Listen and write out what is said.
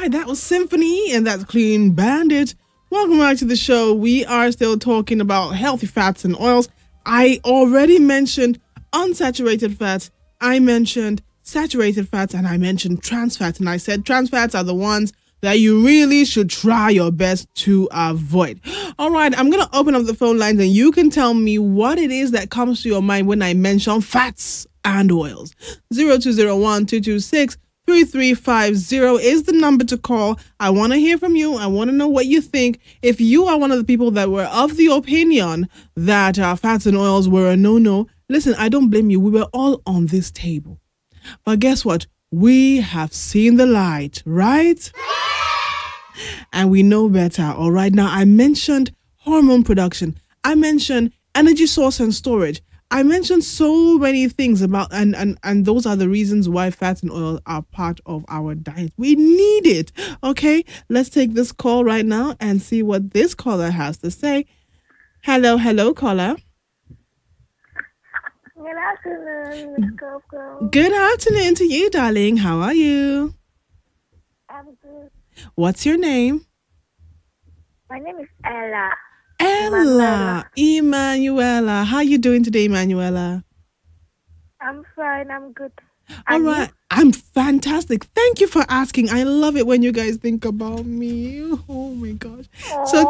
right, that was Symphony and that's Clean Bandit. Welcome back to the show. We are still talking about healthy fats and oils. I already mentioned unsaturated fats. I mentioned saturated fats and I mentioned trans fats. And I said trans fats are the ones that you really should try your best to avoid. All right, I'm going to open up the phone lines and you can tell me what it is that comes to your mind when I mention fats and oils. 0201-226-3350 is the number to call. I want to hear from you. I want to know what you think. If you are one of the people that were of the opinion that fats and oils were a no-no, listen, I don't blame you. We were all on this table. But guess what? We have seen the light, right? And we know better. All right. Now, I mentioned hormone production. I mentioned energy source and storage. I mentioned so many things about, and those are the reasons why fats and oil are part of our diet. We need it. Okay. Let's take this call right now and see what this caller has to say. Hello, caller. Good afternoon, Miss Coco. Good afternoon to you, darling. How are you? I'm good. What's your name? My name is Ella. Emanuela. How you doing today, Emanuela? I'm fine. I'm good. All right. I'm fantastic. Thank you for asking. I love it when you guys think about me. Oh my gosh. So